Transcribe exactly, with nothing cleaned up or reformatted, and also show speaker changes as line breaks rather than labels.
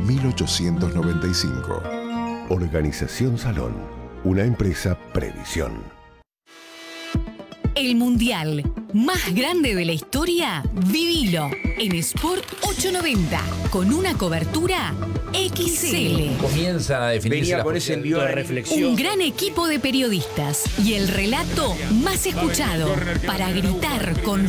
mil ochocientos noventa y cinco.
Organización Salón, una empresa Previsión.
El mundial más grande de la historia, vivilo en Sport ochocientos noventa con una cobertura X L.
Comienza a definirse la
con ese envío de reflexión.
Un gran equipo de periodistas y el relato más escuchado para gritar con